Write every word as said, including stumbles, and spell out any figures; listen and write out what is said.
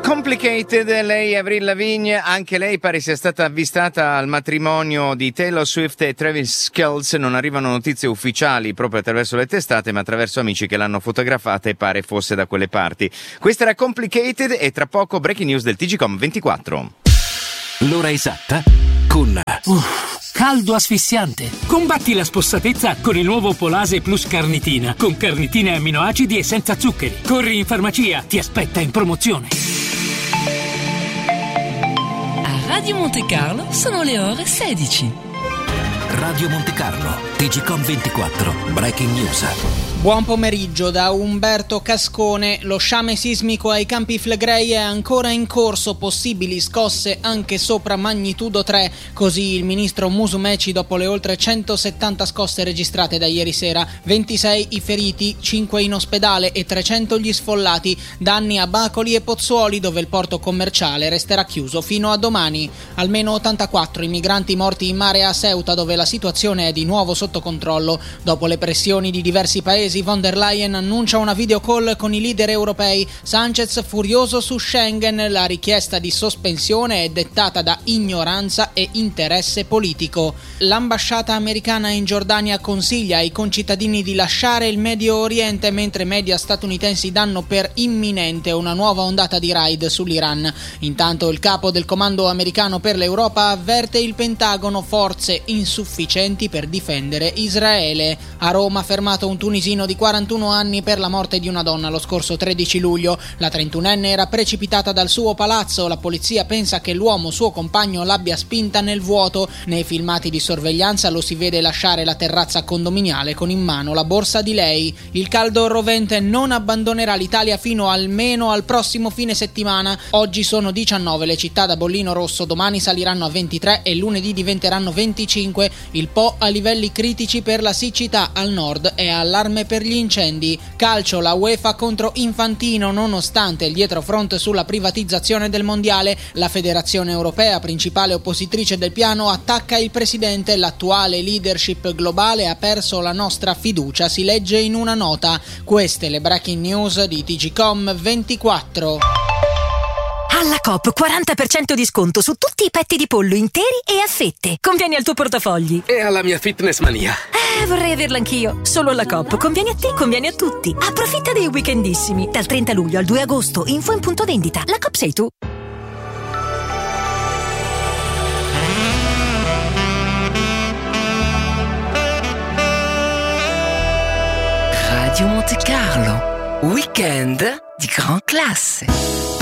Complicated, lei Avril Lavigne, anche lei pare sia stata avvistata al matrimonio di Taylor Swift e Travis Kelce. Non arrivano notizie ufficiali proprio attraverso le testate, ma attraverso amici che l'hanno fotografata e pare fosse da quelle parti. Questa era Complicated e tra poco breaking news del T G Com ventiquattro. L'ora esatta con Uff, caldo asfissiante. Combatti la spossatezza con il nuovo Polase Plus Carnitina, con carnitina e amminoacidi e senza zuccheri. Corri in farmacia, ti aspetta in promozione. A Radio Monte Carlo sono le ore sedici. Radio Monte Carlo, T G Com ventiquattro, breaking news. Buon pomeriggio da Umberto Cascone. Lo sciame sismico ai Campi Flegrei è ancora in corso, possibili scosse anche sopra magnitudo tre, così il ministro Musumeci dopo le oltre centosettanta scosse registrate da ieri sera. ventisei i feriti, cinque in ospedale e trecento gli sfollati, danni a Bacoli e Pozzuoli dove il porto commerciale resterà chiuso fino a domani. Almeno ottantaquattro i migranti morti in mare a Ceuta dove la situazione è di nuovo sotto controllo. Dopo le pressioni di diversi paesi, von der Leyen annuncia una video call con i leader europei. Sanchez furioso su Schengen, la richiesta di sospensione è dettata da ignoranza e interesse politico. L'ambasciata americana in Giordania consiglia ai concittadini di lasciare il Medio Oriente, mentre media statunitensi danno per imminente una nuova ondata di raid sull'Iran. Intanto il capo del comando americano per l'Europa avverte il Pentagono: forze insufficienti per difendere Israele. A Roma fermato un tunisino di quarantuno anni per la morte di una donna lo scorso tredici luglio. La trentunenne era precipitata dal suo palazzo. La polizia pensa che l'uomo, suo compagno, l'abbia spinta nel vuoto. Nei filmati di sorveglianza lo si vede lasciare la terrazza condominiale con in mano la borsa di lei. Il caldo rovente non abbandonerà l'Italia fino almeno al prossimo fine settimana. Oggi sono diciannove le città da bollino rosso, domani saliranno a ventitré e lunedì diventeranno venticinque. Il Po a livelli critici per la siccità, al nord è allarme per gli incendi. Calcio, la UEFA contro Infantino nonostante il dietrofront sulla privatizzazione del mondiale. La federazione europea, principale oppositrice del piano, attacca il presidente. L'attuale leadership globale ha perso la nostra fiducia, si legge in una nota. Queste le breaking news di T G Com ventiquattro. Alla Coop quaranta per cento di sconto su tutti i petti di pollo interi e a fette. Conviene al tuo portafogli. E alla mia fitness mania. Eh, vorrei averla anch'io. Solo alla Coop. Conviene a te, conviene a tutti. Approfitta dei weekendissimi. Dal trenta luglio al due agosto. Info in punto vendita. La Coop sei tu. Radio Monte Carlo, weekend di gran classe.